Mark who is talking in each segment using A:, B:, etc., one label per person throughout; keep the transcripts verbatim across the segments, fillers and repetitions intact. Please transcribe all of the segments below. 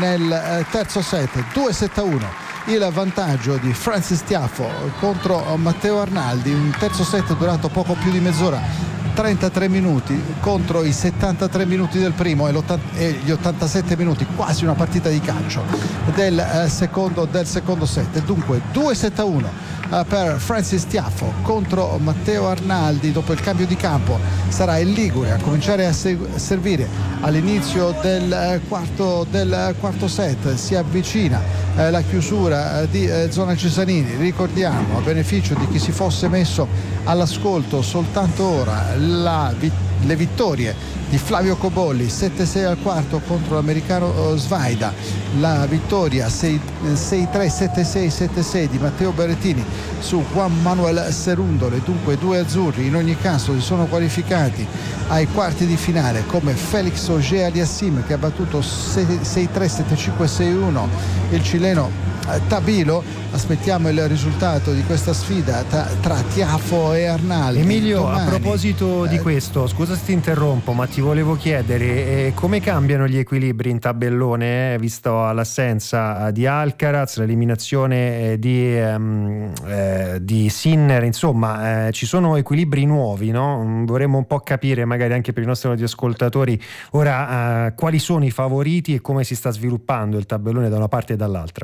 A: nel terzo set, due sette a uno il vantaggio di Frances Tiafoe contro Matteo Arnaldi, un terzo set durato poco più di mezz'ora, trentatré minuti contro i settantatré minuti del primo e, e gli ottantasette minuti, quasi una partita di calcio del eh, secondo del secondo set. Dunque due sette a uno eh, per Frances Tiafoe contro Matteo Arnaldi. Dopo il cambio di campo sarà il Ligure a cominciare a se- servire all'inizio del eh, quarto del eh, quarto set. Si avvicina eh, la chiusura eh, di eh, zona Cesanini, ricordiamo, a beneficio di chi si fosse messo all'ascolto soltanto ora, la, le vittorie di Flavio Cobolli sette sei al quarto contro l'americano Svaida, la vittoria sei tre sette sei sette sei di Matteo Berrettini su Juan Manuel Cerundole. Dunque due azzurri in ogni caso si sono qualificati ai quarti di finale, come Felix Auger-Aliassime che ha battuto sei tre sette cinque sei uno il cileno Tabilo. Aspettiamo il risultato di questa sfida tra, tra Tiafoe e Arnaldi.
B: Emilio,
A: domani.
B: A proposito di
A: eh,
B: questo, scusa se ti interrompo, ma ti volevo chiedere eh, come cambiano gli equilibri in tabellone, eh, visto l'assenza di Alcaraz, l'eliminazione eh, di, ehm, eh, di Sinner, insomma eh, ci sono equilibri nuovi, no? Vorremmo un po' capire, magari anche per i nostri radioascoltatori, ora eh, quali sono i favoriti e come si sta sviluppando il tabellone da una parte e dall'altra.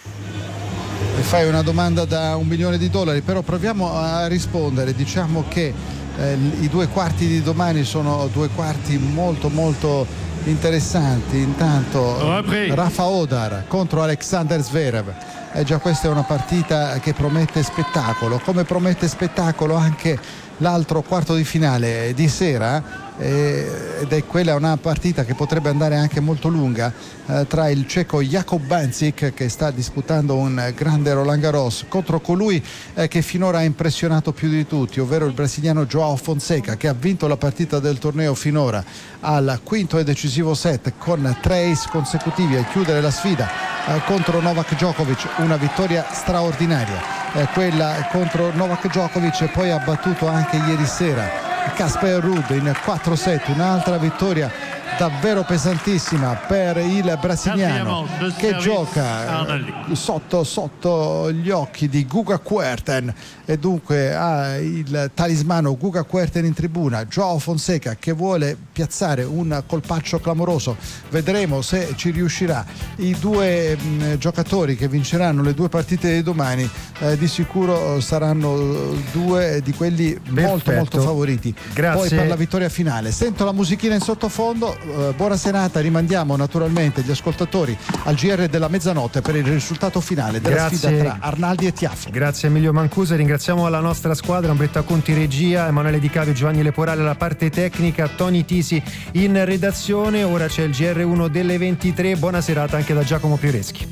A: Mi fai una domanda da un milione di dollari, però proviamo a rispondere. Diciamo che eh, i due quarti di domani sono due quarti molto molto interessanti. Intanto Rafa Odar contro Alexander Zverev, e già questa è una partita che promette spettacolo, come promette spettacolo anche l'altro quarto di finale di sera, eh, ed è quella una partita che potrebbe andare anche molto lunga, eh, tra il ceco Jakub Bancic, che sta disputando un grande Roland Garros, contro colui eh, che finora ha impressionato più di tutti, ovvero il brasiliano Joao Fonseca, che ha vinto la partita del torneo finora al quinto e decisivo set con tre ace consecutivi a chiudere la sfida eh, contro Novak Djokovic. Una vittoria straordinaria, eh, quella contro Novak Djokovic, e poi ha battuto anche ieri sera Casper Ruud in quattro set, un'altra vittoria davvero pesantissima per il brasiliano, che gioca sotto, sotto gli occhi di Guga Kuerten, e dunque ha il talismano Guga Kuerten in tribuna. Joao Fonseca che vuole piazzare un colpaccio clamoroso, vedremo se ci riuscirà. I due mh, giocatori che vinceranno le due partite di domani eh, di sicuro saranno due di quelli
B: Perfetto.
A: molto molto favoriti.
B: Grazie.
A: Poi per la vittoria finale sento la musichina in sottofondo. Uh, buona serata, rimandiamo naturalmente gli ascoltatori al G R della mezzanotte per il risultato finale della
B: Grazie.
A: sfida tra Arnaldi e Tiafoe.
B: Grazie Emilio Mancuso, ringraziamo la nostra squadra, Umberto Conti regia, Emanuele Di Cavio, Giovanni Leporale alla parte tecnica, Tony Tisi in redazione. Ora c'è il G R uno delle ventitré, buona serata anche da Giacomo Pireschi.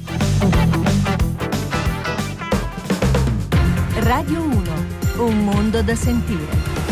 C: Radio uno, un mondo da sentire.